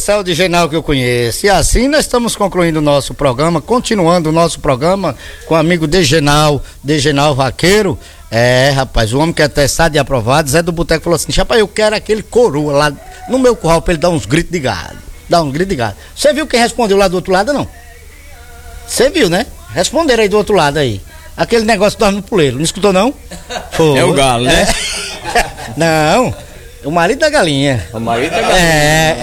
Esse é o Digenal que eu conheço. E assim nós estamos concluindo o nosso programa, continuando o nosso programa com o amigo Digenal Vaqueiro. Rapaz, o homem que é testado e aprovado. Zé do Boteco falou assim: rapaz, eu quero aquele coroa lá no meu curral pra ele dar uns gritos de gado. Você viu quem respondeu lá do outro lado, não? Você viu, né? Responderam aí do outro lado aí. Aquele negócio que dorme no puleiro, não escutou não? Foi. É o galo, né? Não, o marido da galinha. O marido da galinha.